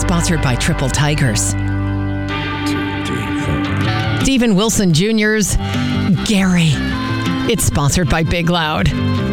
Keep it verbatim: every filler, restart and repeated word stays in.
sponsored by Triple Tigers. Two, three, four. Steven Wilson Junior's Gary. It's sponsored by Big Loud.